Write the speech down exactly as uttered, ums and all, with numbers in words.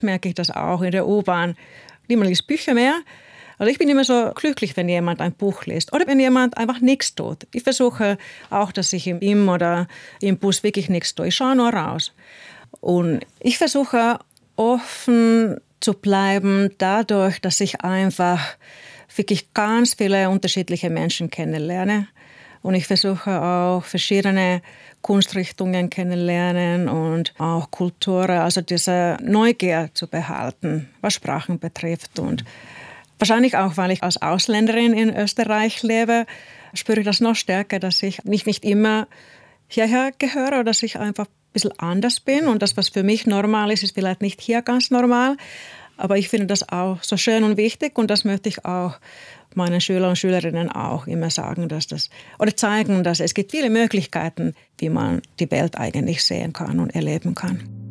merke ich das auch in der U-Bahn. Niemand liest Bücher mehr. Also ich bin immer so glücklich, wenn jemand ein Buch liest oder wenn jemand einfach nichts tut. Ich versuche auch, dass ich im Im oder im Bus wirklich nichts tue. Ich schaue nur raus. Und ich versuche offen zu bleiben dadurch, dass ich einfach wirklich ganz viele unterschiedliche Menschen kennenlerne. Und ich versuche auch verschiedene Kunstrichtungen kennenlernen und auch Kultur, also diese Neugier zu behalten, was Sprachen betrifft. Und wahrscheinlich auch, weil ich als Ausländerin in Österreich lebe, spüre ich das noch stärker, dass ich nicht, nicht immer hierher gehöre oder dass ich einfach ein bisschen anders bin. Und das, was für mich normal ist, ist vielleicht nicht hier ganz normal. Aber ich finde das auch so schön und wichtig und das möchte ich auch meinen Schüler und Schülerinnen auch immer sagen, dass das, oder zeigen, dass es gibt viele Möglichkeiten, wie man die Welt eigentlich sehen kann und erleben kann.